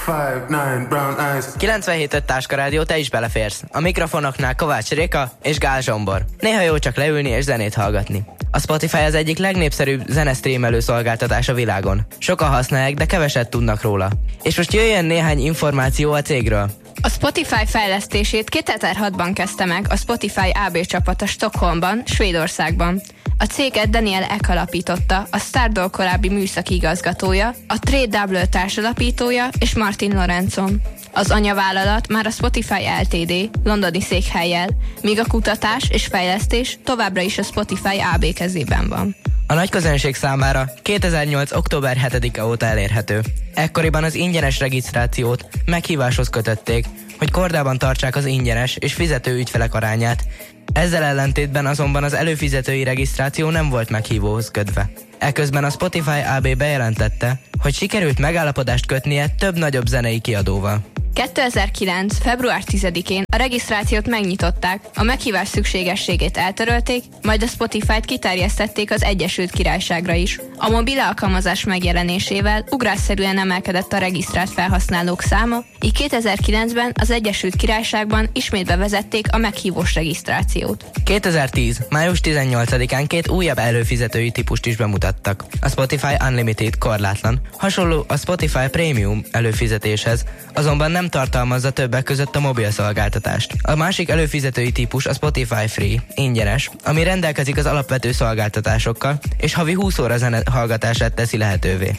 97.5 Táskarádió, te is beleférsz. A mikrofonoknál Kovács Réka és Gál Zsombor. Néha jó csak leülni és zenét hallgatni. A Spotify az egyik legnépszerűbb zenesztreamelő szolgáltatás a világon. Sokan használják, de keveset tudnak róla. És most jöjjön néhány információ a cégről. A Spotify fejlesztését 2006-ban kezdte meg a Spotify AB csapata Stockholmban, Svédországban. A céget Daniel Ek alapította, a Stardoll korábbi műszaki igazgatója, a Trade Double társalapítója és Martin Lorenzon. Az anyavállalat már a Spotify Ltd. Londoni székhellyel, míg a kutatás és fejlesztés továbbra is a Spotify AB kezében van. A nagy közönség számára 2008. október 7-e óta elérhető. Ekkoriban az ingyenes regisztrációt meghíváshoz kötötték, hogy kordában tartsák az ingyenes és fizető ügyfelek arányát. Ezzel ellentétben azonban az előfizetői regisztráció nem volt meghívóhoz kötve. Eközben a Spotify AB bejelentette, hogy sikerült megállapodást kötnie több nagyobb zenei kiadóval. 2009. február 10-én a regisztrációt megnyitották, a meghívás szükségességét eltörölték, majd a Spotify-t kiterjesztették az Egyesült Királyságra is. A mobil alkalmazás megjelenésével ugrásszerűen emelkedett a regisztrált felhasználók száma, így 2009-ben az Egyesült Királyságban ismét bevezették a meghívós regisztrációt. 2010. május 18-án két újabb előfizetői típust is bemutattak. A Spotify Unlimited korlátlan, hasonló a Spotify Premium előfizetéshez, azonban nem tartalmazza többek között a mobil szolgáltatást. A másik előfizetői típus a Spotify Free, ingyenes, ami rendelkezik az alapvető szolgáltatásokkal, és havi 20 óra zene hallgatását teszi lehetővé.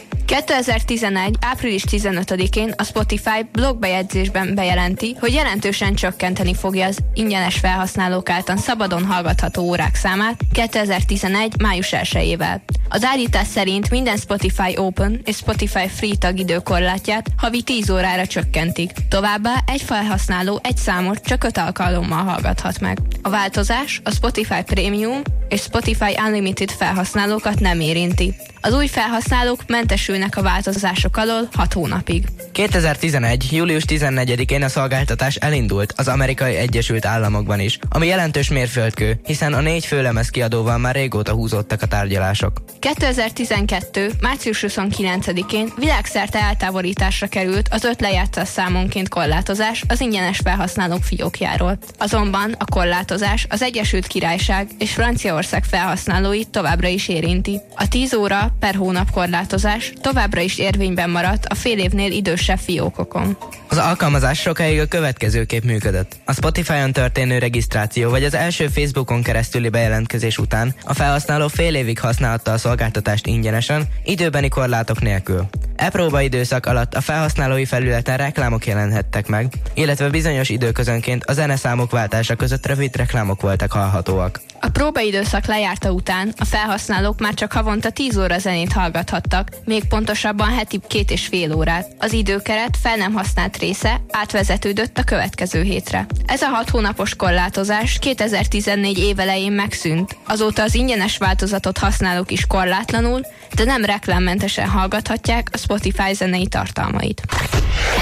2011. április 15-én a Spotify blogbejegyzésben bejelenti, hogy jelentősen csökkenteni fogja az ingyenes felhasználók által szabadon hallgatható órák számát 2011. május 1-ével. Az állítás szerint minden Spotify Open és Spotify Free tagidőkorlátját havi 10 órára csökkentik. Továbbá egy felhasználó egy számot csak 5 alkalommal hallgathat meg. A változás a Spotify Premium és Spotify Unlimited felhasználókat nem érinti. Az új felhasználók mentesülnek a változások alól 6 hónapig. 2011. július 14-én a szolgáltatás elindult az Amerikai Egyesült Államokban is, ami jelentős mérföldkő, hiszen a 4 főlemez kiadóval már régóta húzódtak a tárgyalások. 2012. március 29-én világszerte eltávolításra került az 5 lejátszás számonként korlátozás az ingyenes felhasználók fiókjáról. Azonban a korlátozás az Egyesült Királyság és Franciaország felhasználóit továbbra is érinti. A 10 óra per hónap korlátozás továbbra is érvényben maradt a fél évnél idősebb fiókokon. Az alkalmazás sokáig a következőképp működött. A Spotify-on történő regisztráció vagy az első Facebookon keresztüli bejelentkezés után a felhasználó fél évig használhatta a szolgáltatást ingyenesen, időbeni korlátok nélkül. E próbaidőszak alatt a felhasználói felületen reklámok jelenhettek meg, illetve bizonyos időközönként a zeneszámok váltása között rövid reklámok voltak hallhatóak. A próbaidőszak lejárta után a felhasználók már csak havonta 10 óra zenét hallgathattak, még pontosabban heti 2,5 órát. Az időkeret fel nem használt része átvezetődött a következő hétre. Ez a 6 hónapos korlátozás 2014 évelején megszűnt. Azóta az ingyenes változatot használók is korlátlanul, de nem reklámmentesen hallgathatják a Spotify zenei tartalmait.